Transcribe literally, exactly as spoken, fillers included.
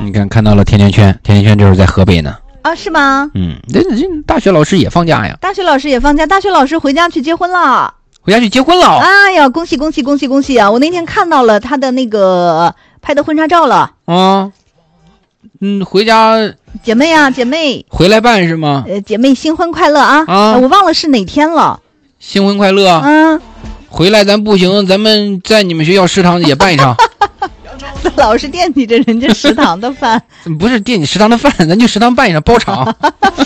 你看看到了甜甜圈，甜甜圈就是在河北呢。 啊，是吗？ 嗯，这这大学老师也放假呀。 大学老师也放假，大学老师回家去结婚了。 回家去结婚了。 哎呀，恭喜恭喜恭喜恭喜啊！我那天看到了他的那个拍的婚纱照了。 啊，嗯，回家。 姐妹啊，姐妹。 回来办是吗？ 呃，姐妹新婚快乐啊！ 啊， 我忘了是哪天了。 新婚快乐。 嗯。 回来咱不行，咱们在你们学校食堂也办一场。 老是惦记着人家食堂的饭。 不是惦记食堂的饭，咱就食堂办一场包场。